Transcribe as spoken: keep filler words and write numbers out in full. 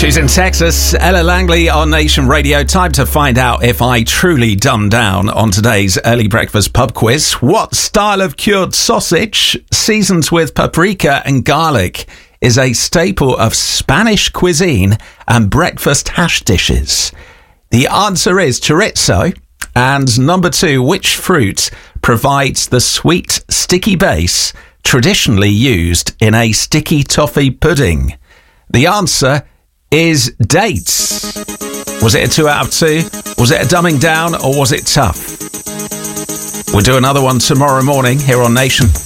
She's in Texas. Ella Langley on Nation Radio. Time to find out if I truly dumb down on today's early breakfast pub quiz. What style of cured sausage, seasoned with paprika and garlic, is a staple of Spanish cuisine and breakfast hash dishes? The answer is chorizo. And number two, which fruit provides the sweet, sticky base traditionally used in a sticky toffee pudding? The answer is dates. Was it a two out of two? Was it a dumbing down, or was it tough? We'll do another one tomorrow morning here on Nation.